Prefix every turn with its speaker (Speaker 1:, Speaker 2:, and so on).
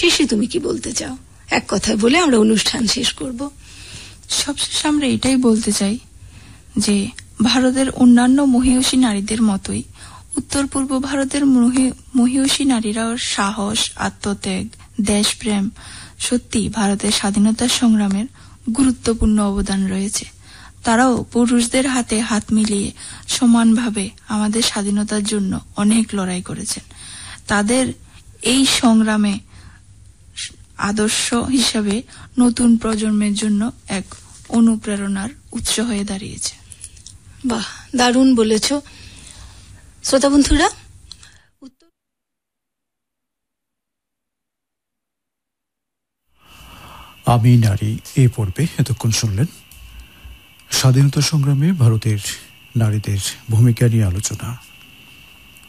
Speaker 1: শেষে তুমি কি বলতে চাও? এক কথায় বলে আমরা অনুষ্ঠান শেষ করব।
Speaker 2: সবশেষে আমরা এটাই বলতে চাই যে ভারতের অন্যান্য মহীয়সী নারীদের মতোই উত্তর পূর্ব ভারতের মহীয়সী নারীরাও সাহস, আত্মত্যাগ, দেশপ্রেম, সত্যি ভারতের স্বাধীনতা সংগ্রামের গুরুত্বপূর্ণ অবদান রয়েছে। তারাও পুরুষদের হাতে হাত মিলিয়ে সমানভাবে আমাদের স্বাধীনতার জন্য অনেক লড়াই করেছেন। তাদের এই সংগ্রামে আদর্শ হিসাবে নতুন প্রজন্মের জন্য এক অনুপ্রেরণার উৎস হয়ে দাঁড়িয়েছে।
Speaker 1: বাহ, দারুণ বলেছ। শ্রোতা বন্ধুরা,
Speaker 3: আমি নারী এই পর্বে এতক্ষণ শুনলেন স্বাধীনতা সংগ্রামে ভারতের নারীদের ভূমিকা নিয়ে আলোচনা।